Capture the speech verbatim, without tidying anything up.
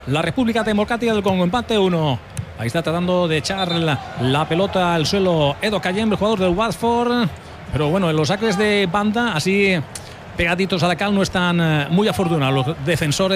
La República Democrática del Congo, empate uno. Ahí está tratando de echar la, la pelota al suelo Edo Kayem, el jugador del Watford. Pero bueno, en los saques de banda, así pegaditos a la cal, no están muy afortunados los defensores